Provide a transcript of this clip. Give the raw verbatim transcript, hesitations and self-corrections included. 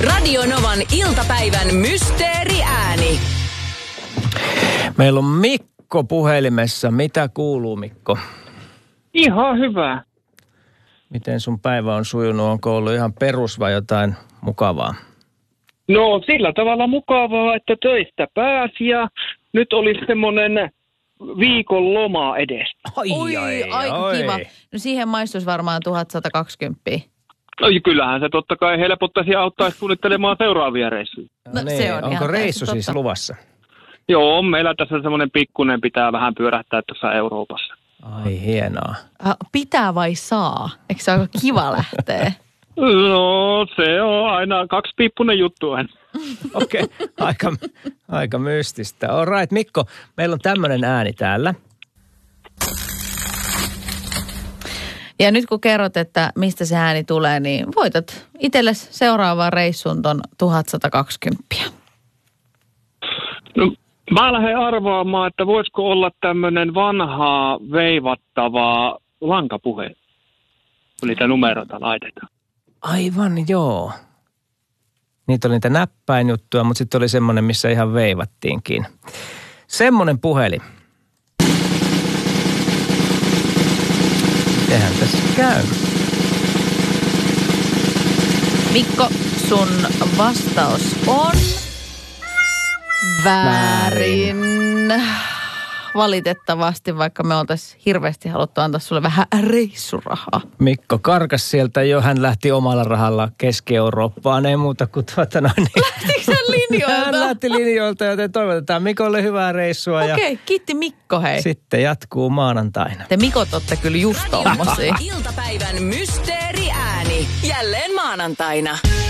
Radio Novan iltapäivän mysteeriääni. Meillä on Mikko puhelimessa. Mitä kuuluu, Mikko? Ihan hyvä. Miten sun päivä on sujunut? Onko ollut ihan perus vai jotain mukavaa? No sillä tavalla mukavaa, että töistä pääsi ja nyt olisi semmoinen viikon loma edessä. Ai, Oi, ai, aika ai. kiva. No siihen maistuisi varmaan tuhatsata kaksikymmentä. No kyllähän se totta kai helpottaisi ja auttaisi suunnittelemaan seuraavia reissuja. No, niin. se on Onko ihan reissu täysin siis totta. luvassa? Joo, meillä tässä semmoinen pikkunen pitää vähän pyörähtää tuossa Euroopassa. Ai hienoa. Ah, pitää vai saa? Eikö se ole aika kiva lähteä? No se on aina kaksipiippunen juttu aina. Okei, okay. aika, aika mystistä. All right, Mikko, meillä on tämmöinen ääni täällä. Ja nyt kun kerrot, että mistä se ääni tulee, niin voitat itsellesi seuraavaan reissuun ton tuhatsata kaksikymmentä. No, mä lähden arvaamaan, että voisiko olla tämmöinen vanhaa veivattavaa lankapuhe. Kun niitä numeroita laitetaan. Aivan, joo. Niitä oli niitä näppäinjuttuja, mutta sitten oli semmoinen, missä ihan veivattiinkin. Semmoinen puhelin. Mitenhän tässä käy? Mikko, sun vastaus on väärin. Valitettavasti, vaikka me oltaisiin hirveästi haluttu antaa sulle vähän reissurahaa. Mikko karkas sieltä jo, hän lähti omalla rahalla Keski-Eurooppaan, ei muuta kuin tuota noin. Niin. Lähtikö sä linjoilta? Hän lähti linjoilta, joten toivotetaan Mikolle hyvää reissua. Okei, okay, ja kiitti Mikko, hei. sitten jatkuu maanantaina. Te Mikot olette kyllä just tommosia. Iltapäivän mysteeriääni. Jälleen maanantaina.